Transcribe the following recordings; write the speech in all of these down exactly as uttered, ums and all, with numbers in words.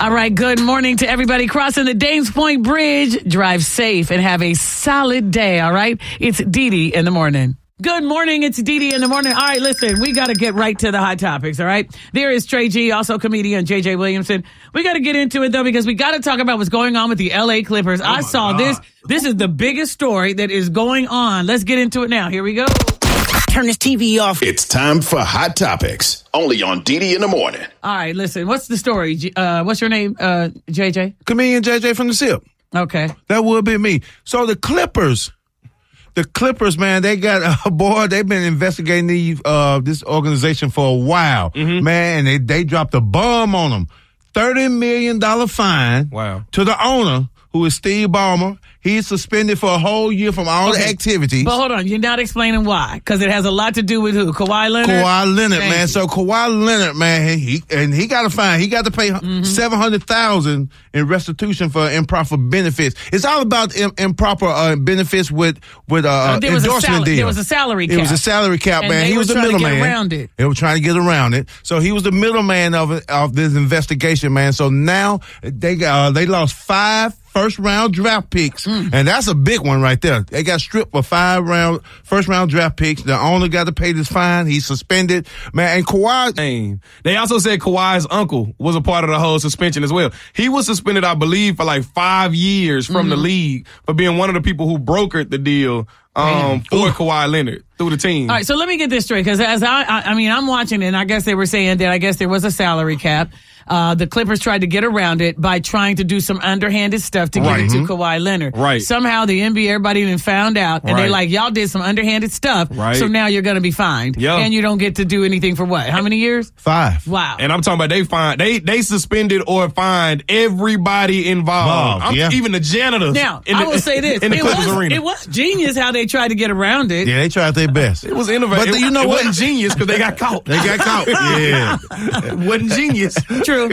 All right, good morning to everybody crossing the Dames Point Bridge. Drive safe and have a solid day, all right? It's Dee Dee in the morning. Good morning, it's Dee Dee in the morning. All right, listen, we got to get right to the hot topics, all right? There is Trey G, also comedian J J Williamson. We got to get into it, though, because we got to talk about what's going on with the L A Clippers. Oh I saw God. this. This is the biggest story that is going on. Let's get into it now. Here we go. Turn this T V off. It's time for Hot Topics, only on Dee Dee in the morning. All right, listen, what's the story? Uh, what's your name, uh, J J? Comedian J J from the S I P. Okay. That would be me. So the Clippers... The Clippers, man, they got a uh, boy. They've been investigating the, uh, this organization for a while, mm-hmm. man. And they they dropped a bomb on them, thirty million dollar fine. Wow. To the owner, who is Steve Ballmer. He's suspended for a whole year from all okay. the activities. But hold on, you're not explaining why, because it has a lot to do with who? Kawhi Leonard. Kawhi Leonard, Thank man. you. So Kawhi Leonard, man, he and he got a fine. He got to pay mm-hmm. seven hundred thousand in restitution for improper benefits. It's all about im- improper uh, benefits with with uh, uh, there was endorsement a sal- deal. There was a salary cap. It was a salary cap, and man. He was the middleman. middleman. Around it. They were trying to get around it. So he was the middleman of it, of this investigation, man. So now they got uh, they lost five first round draft picks, mm. and that's a big one right there. They got stripped for five round first round draft picks. The owner got to pay this fine. He's suspended, man. And Kawhi, they also said Kawhi's uncle was a part of the whole suspension as well. He was suspended, I believe, for like five years from mm-hmm. the league for being one of the people who brokered the deal um, for Kawhi Leonard through the team. All right, so let me get this straight, because as I, I, I mean, I'm watching it, and I guess they were saying that I guess there was a salary cap. Uh, the Clippers tried to get around it by trying to do some underhanded stuff to right. get it to Kawhi Leonard. Right. Somehow the N B A, everybody even found out, and right. they're like, y'all did some underhanded stuff, right. so now you're going to be fined. Yep. And you don't get to do anything for what? How many years? Five. Wow. And I'm talking about they fined, they they suspended or fined everybody involved. Wow, yeah. Even the janitors. Now, in the, I will say this. In the it, Clippers was, arena. it was genius how they tried to get around it. Yeah, they tried their best. It was innovative. But it, you know it what? wasn't genius because they got caught. They got caught. Yeah. It wasn't genius. True.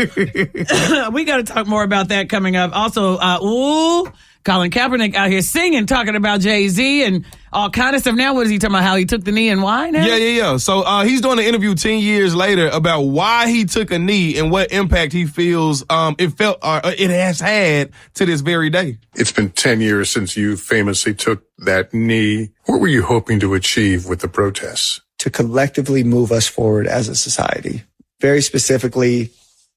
We got to talk more about that coming up. Also, uh, ooh, Colin Kaepernick out here singing, talking about Jay-Z and all kind of stuff. Now, what is he talking about? How he took the knee and why now? Yeah, yeah, yeah. So uh, he's doing an interview ten years later about why he took a knee and what impact he feels um, it felt uh, it has had to this very day. It's been ten years since you famously took that knee. What were you hoping to achieve with the protests? To collectively move us forward as a society. Very specifically,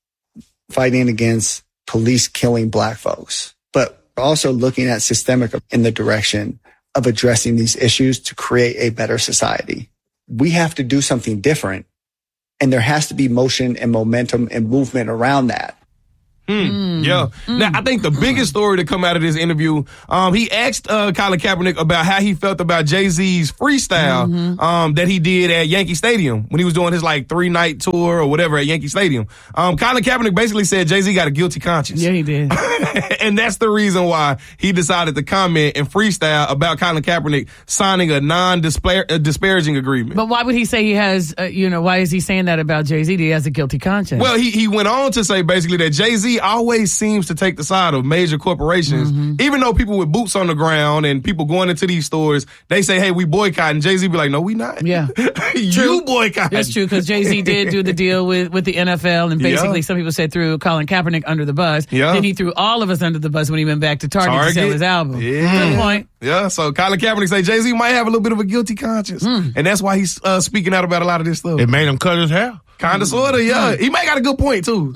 fighting against police killing black folks, but also looking at systemic in the direction of addressing these issues to create a better society. We have to do something different, and there has to be motion and momentum and movement around that. Mm, mm, yeah. Mm. Now, I think the biggest story to come out of this interview, um, he asked uh, Colin Kaepernick about how he felt about Jay-Z's freestyle mm-hmm. um, that he did at Yankee Stadium when he was doing his like three night tour or whatever at Yankee Stadium. Um, Colin Kaepernick basically said Jay-Z got a guilty conscience. Yeah, he did. And that's the reason why he decided to comment and freestyle about Colin Kaepernick signing a non-disparaging agreement. But why would he say he has, uh, you know, why is he saying that about Jay-Z? He has a guilty conscience. Well, he, he went on to say basically that Jay-Z always seems to take the side of major corporations, mm-hmm. even though people with boots on the ground and people going into these stores, they say, hey, we boycotting. Jay-Z be like, no, we not. Yeah. You boycotting. That's true, because Jay-Z did do the deal with, with the N F L, and basically yeah. some people said threw Colin Kaepernick under the bus. Yeah. Then he threw all of us under the bus when he went back to Target, Target. to sell his album. Yeah. Good point. Yeah, so Colin Kaepernick say Jay-Z might have a little bit of a guilty conscience, mm. and that's why he's uh, speaking out about a lot of this stuff. It made him cut his hair. Kind of, sort of, yeah. He may got a good point, too.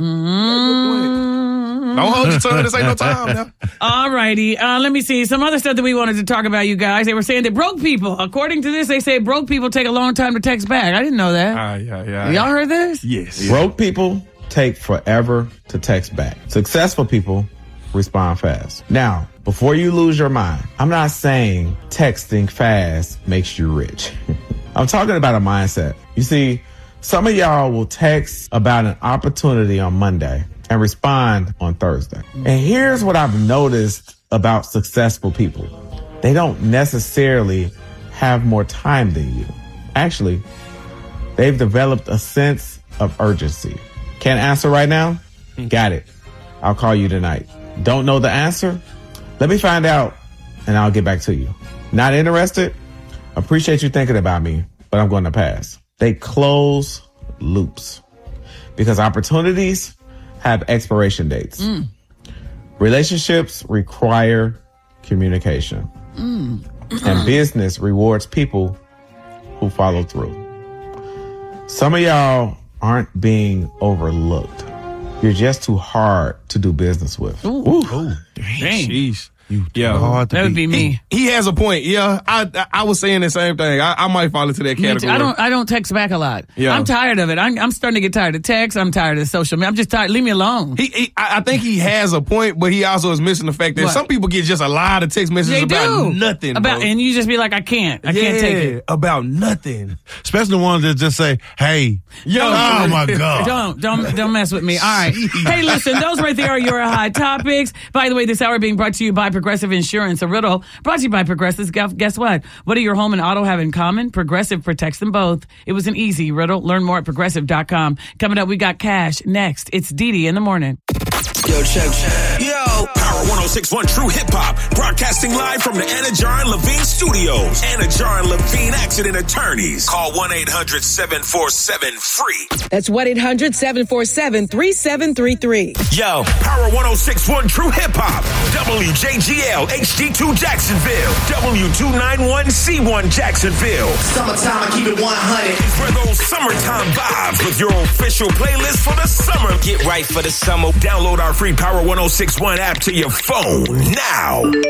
Mm-hmm. Don't hold your tongue. This ain't no time now. All righty. Uh, let me see. Some other stuff that we wanted to talk about, you guys. They were saying that broke people, according to this, they say broke people take a long time to text back. I didn't know that. Uh, yeah, yeah. Y'all heard this? Yes. Yeah. Broke people take forever to text back. Successful people respond fast. Now, before you lose your mind, I'm not saying texting fast makes you rich. I'm talking about a mindset. You see, some of y'all will text about an opportunity on Monday and respond on Thursday. And here's what I've noticed about successful people. They don't necessarily have more time than you. Actually, they've developed a sense of urgency. Can't answer right now? Got it. I'll call you tonight. Don't know the answer? Let me find out and I'll get back to you. Not interested? Appreciate you thinking about me, but I'm going to pass. They close loops because opportunities, have expiration dates. Mm. Relationships require communication. Mm. And business rewards people who follow through. Some of y'all aren't being overlooked. You're just too hard to do business with. Ooh. Ooh. Dang. Jeez. You yeah, hard to that would be me. He, he has a point. Yeah, I I, I was saying the same thing. I, I might fall into that category. I don't I don't text back a lot. Yeah. I'm tired of it. I'm, I'm starting to get tired of text. I'm tired of social media. I'm just tired. Leave me alone. He, he I I think he has a point, but he also is missing the fact that What? some people get just a lot of text messages They about do. nothing. About bro. and you just be like, I can't. I yeah, can't take it. about nothing. Especially the ones that just say, hey. Yo, oh, my God. Don't, don't, don't mess with me. All right. Hey, listen, those right there are your hot topics. By the way, this hour being brought to you by Progressive Insurance. A riddle brought to you by Progressive. Guess what? What do your home and auto have in common? Progressive protects them both. It was an easy riddle. Learn more at progressive dot com. Coming up, we got Cash next. It's Didi in the morning. Yo, check, check. Yo, Power one oh six point one True Hip Hop, broadcasting live from the Anna Jar and Levine Studios. Anna Jar and Levine Accident Attorneys. Call one eight hundred seven four seven free. That's one eight hundred seven four seven three seven three three. Yo, Power one oh six point one True Hip Hop, W J G L H D two Jacksonville, W two ninety-one C one Jacksonville. Summertime, I keep it one hundred. It's for those summertime vibes with your official playlist for the summer. Get right for the summer. Download our free Power one oh six point one app to your phone now.